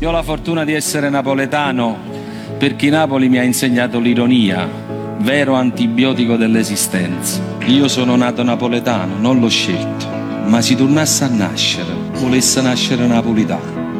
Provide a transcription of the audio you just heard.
Io ho la fortuna di essere napoletano perché Napoli mi ha insegnato l'ironia, vero antibiotico dell'esistenza. Io sono nato napoletano, non l'ho scelto, ma si tornasse a nascere, volesse nascere napolitano.